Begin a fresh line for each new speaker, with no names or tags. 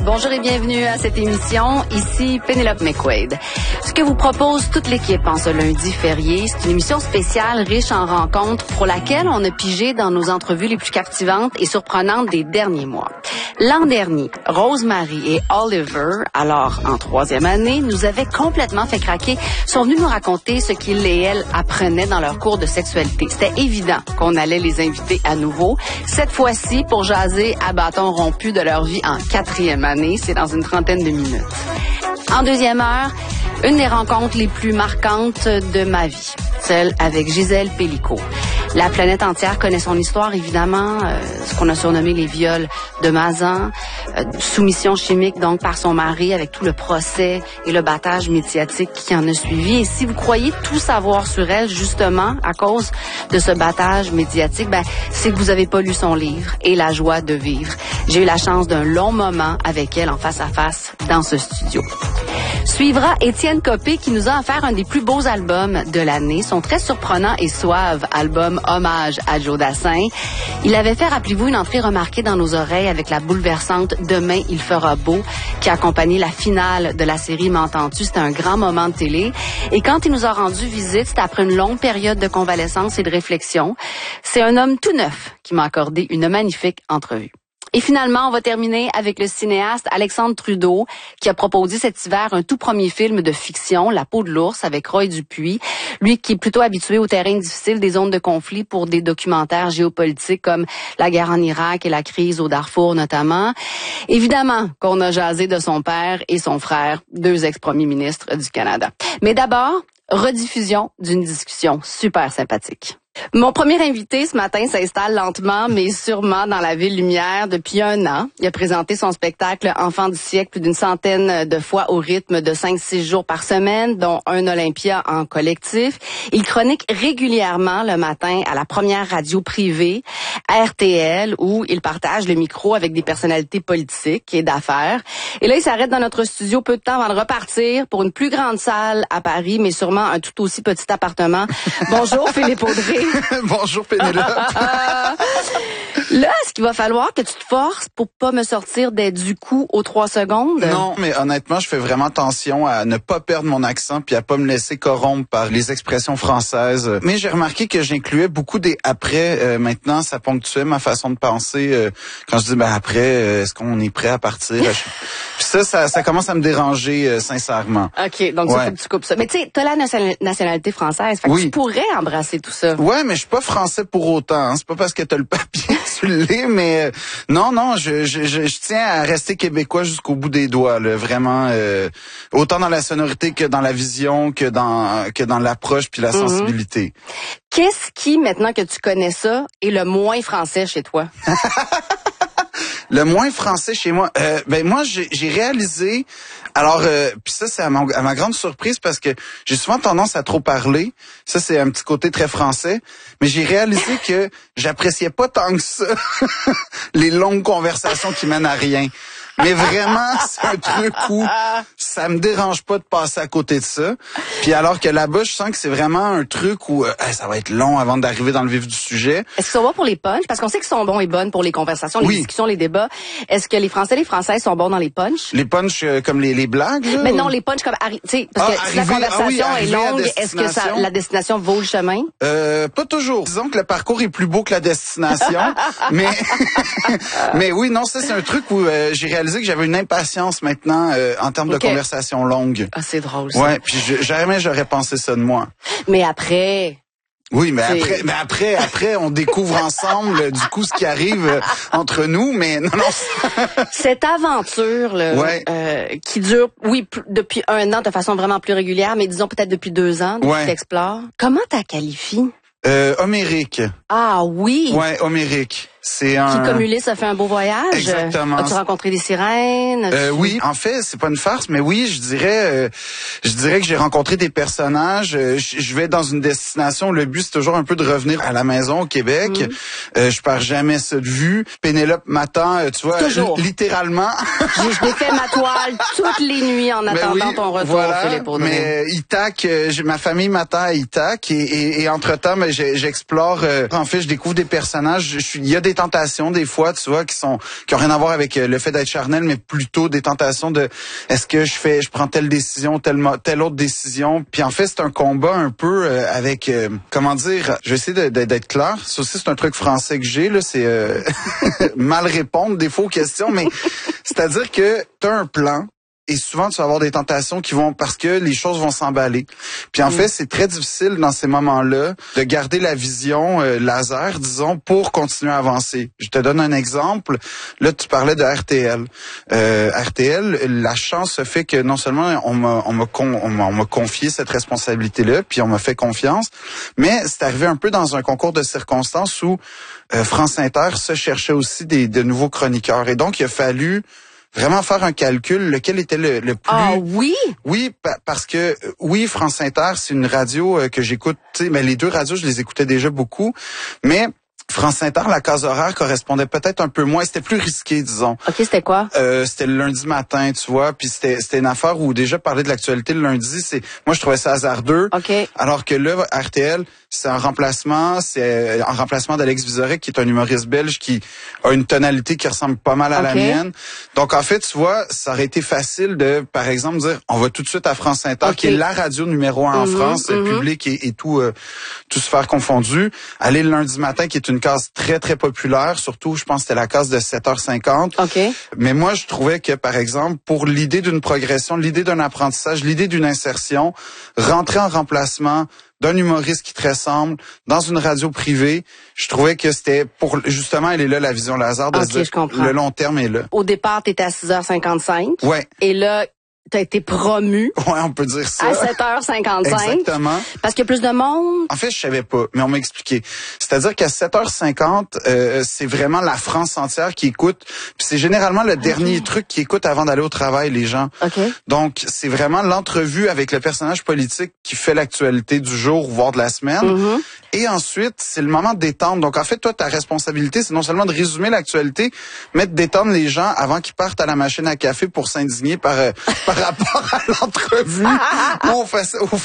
Bonjour et bienvenue à cette émission. Ici Pénélope McQuaid. Ce que vous propose toute l'équipe en ce lundi férié, c'est une émission spéciale riche en rencontres pour laquelle on a pigé dans nos entrevues les plus captivantes et surprenantes des derniers mois. L'an dernier, Rosemary et Oliver, alors en 3e année, nous avaient complètement fait craquer, sont venus nous raconter ce qu'ils et elles apprenaient dans leur cours de sexualité. C'était évident qu'on allait les inviter à nouveau, cette fois-ci pour jaser à bâton rompu de leur vie en 4e année. C'est dans une trentaine de minutes. En 2e heure, une des rencontres les plus marquantes de ma vie, celle avec Gisèle Pélicaud. La planète entière connaît son histoire, évidemment, ce qu'on a surnommé les viols de Mazan, soumission chimique donc par son mari avec tout le procès et le battage médiatique qui en a suivi. Et si vous croyez tout savoir sur elle, justement, à cause de ce battage médiatique, c'est que vous avez pas lu son livre et La joie de vivre. J'ai eu la chance d'un long moment avec elle en face à face dans ce studio. Suivra Étienne Copé qui nous a offert un des plus beaux albums de l'année, son très surprenant et suave album Hommage à Joe Dassin. Il avait fait, rappelez-vous, une entrée remarquée dans nos oreilles avec la bouleversante Demain il fera beau qui a accompagné la finale de la série M'entends-tu. C'était un grand moment de télé. Et quand il nous a rendu visite, c'était après une longue période de convalescence et de réflexion. C'est un homme tout neuf qui m'a accordé une magnifique entrevue. Et finalement, on va terminer avec le cinéaste Alexandre Trudeau, qui a proposé cet hiver un tout premier film de fiction, La peau de l'ours, avec Roy Dupuis. Lui qui est plutôt habitué au terrain difficile des zones de conflit pour des documentaires géopolitiques comme la guerre en Irak et la crise au Darfour notamment. Évidemment qu'on a jasé de son père et son frère, 2 ex-premiers ministres du Canada. Mais d'abord, rediffusion d'une discussion super sympathique. Mon premier invité ce matin s'installe lentement mais sûrement dans la ville lumière depuis 1 an. Il a présenté son spectacle Enfants du siècle plus d'une centaine de fois au rythme de 5-6 jours par semaine, dont un Olympia en collectif. Il chronique régulièrement le matin à la première radio privée, RTL, où il partage le micro avec des personnalités politiques et d'affaires. Et là, il s'arrête dans notre studio peu de temps avant de repartir pour une plus grande salle à Paris, mais sûrement un tout aussi petit appartement. Bonjour Philippe Audrey.
Bonjour Pénélope.
Là, est-ce qu'il va falloir que tu te forces pour pas me sortir des du coup aux 3 secondes?
Non, mais honnêtement, je fais vraiment attention à ne pas perdre mon accent puis à pas me laisser corrompre par les expressions françaises. Mais j'ai remarqué que j'incluais beaucoup des après. Maintenant, ça ponctuait ma façon de penser. Quand je dis après, est-ce qu'on est prêt à partir? Puis ça commence à me déranger sincèrement.
OK, donc ça fait que tu coupes ça. Mais tu sais, t'as la nationalité française, fait que tu pourrais embrasser tout ça.
Ouais, mais je suis pas français pour autant. Hein. C'est pas parce que t'as le papier tu l'es, mais non, je tiens à rester québécois jusqu'au bout des doigts. Là, vraiment, autant dans la sonorité que dans la vision, que dans l'approche puis la sensibilité.
Qu'est-ce qui, maintenant que tu connais ça, est le moins français chez toi?
Le moins français chez moi, moi j'ai réalisé, alors puis ça c'est à ma grande surprise parce que j'ai souvent tendance à trop parler. Ça c'est un petit côté très français, mais j'ai réalisé que j'appréciais pas tant que ça les longues conversations qui mènent à rien. Mais vraiment, c'est un truc où ça me dérange pas de passer à côté de ça. Puis alors que là-bas, je sens que c'est vraiment un truc où ça va être long avant d'arriver dans le vif du sujet.
Est-ce qu'ils sont bons pour les punchs? Parce qu'on sait qu'ils sont bons et bonnes pour les conversations, les discussions, les débats. Est-ce que les Français et les Françaises sont bons dans les punchs?
Les punchs comme les blagues, là?
Mais non, les punchs comme tu sais, parce que si la conversation est longue, est-ce que la destination vaut le chemin?
Pas toujours. Disons que le parcours est plus beau que la destination. mais oui, non, ça c'est un truc où j'ai réalisé que j'avais une impatience maintenant en termes de conversation longue.
Ah, c'est drôle, ça.
Ouais, puis jamais j'aurais pensé ça de moi.
Mais après...
Oui, mais après, on découvre ensemble, du coup, ce qui arrive entre nous, mais non.
Cette aventure, là, qui dure, depuis 1 an de façon vraiment plus régulière, mais disons peut-être depuis 2 ans, depuis que tu explores. Comment t'as qualifié?
Homérique.
Ah oui?
Ouais, homérique. C'est
Qui, comme Ulysse, a fait un beau voyage.
Exactement.
As-tu rencontré des sirènes?
Oui, en fait, c'est pas une farce, mais oui, je dirais que j'ai rencontré des personnages. Je vais dans une destination. Le but, c'est toujours un peu de revenir à la maison au Québec. Je pars jamais ça de vue. Pénélope m'attend, tu vois, littéralement.
Je défais ma toile toutes les nuits en attendant ton retour,
voilà,
Philippe Audrey.
Mais Ithac, ma famille m'attend à Ithac et entre-temps, j'explore. En fait, je découvre des personnages. Il y a des des tentations des fois, tu vois, qui ont rien à voir avec le fait d'être charnel, mais plutôt des tentations de est-ce que je prends telle décision, telle autre décision. Puis en fait, c'est un combat un peu avec comment dire, je vais essayer d'être clair. Ça aussi, c'est un truc français que j'ai là, c'est mal répondre des fois aux questions, mais c'est-à-dire que tu as un plan. Et souvent, tu vas avoir des tentations qui vont parce que les choses vont s'emballer. Puis en fait, c'est très difficile dans ces moments-là de garder la vision laser, disons, pour continuer à avancer. Je te donne un exemple. Là, tu parlais de RTL. RTL, la chance se fait que non seulement on m'a confié cette responsabilité-là, puis on m'a fait confiance, mais c'est arrivé un peu dans un concours de circonstances où France Inter se cherchait aussi de nouveaux chroniqueurs. Et donc, il a fallu vraiment faire un calcul, lequel était le plus...
Ah oui?
Oui, parce que, oui, France Inter, c'est une radio que j'écoute, tu sais, mais les deux radios, je les écoutais déjà beaucoup, mais France Inter, la case horaire correspondait peut-être un peu moins, c'était plus risqué, disons.
OK, c'était quoi?
C'était le lundi matin, tu vois, puis c'était une affaire où déjà parler de l'actualité le lundi, moi je trouvais ça hasardeux.
OK.
Alors que là, RTL, c'est un remplacement d'Alex Vizorek, qui est un humoriste belge qui a une tonalité qui ressemble pas mal à la mienne. Donc en fait, tu vois, ça aurait été facile de, par exemple, dire on va tout de suite à France Inter, qui est la radio numéro 1 en France, public et tout sphère confondu. Aller le lundi matin, qui est une case très, très populaire, surtout, je pense que c'était la case de 7h50.
OK.
Mais moi, je trouvais que, par exemple, pour l'idée d'une progression, l'idée d'un apprentissage, l'idée d'une insertion, rentrer en remplacement d'un humoriste qui te ressemble dans une radio privée, je trouvais que c'était pour, justement, elle est là, la vision laser, de se dire, le long terme est là.
Au départ, t'étais à 6h55.
Ouais.
Et là, t'as été promu.
Ouais, on peut dire ça.
À 7h55.
Exactement.
Parce qu'il y a plus de monde.
En fait, je savais pas, mais on m'a expliqué. C'est-à-dire qu'à 7h50, c'est vraiment la France entière qui écoute. Puis c'est généralement le dernier truc qu'ils écoutent avant d'aller au travail, les gens.
OK.
Donc, c'est vraiment l'entrevue avec le personnage politique qui fait l'actualité du jour, voire de la semaine. Et ensuite, c'est le moment de détendre. Donc, en fait, toi, ta responsabilité, c'est non seulement de résumer l'actualité, mais de détendre les gens avant qu'ils partent à la machine à café pour s'indigner par rapport à l'entrevue. Où on fait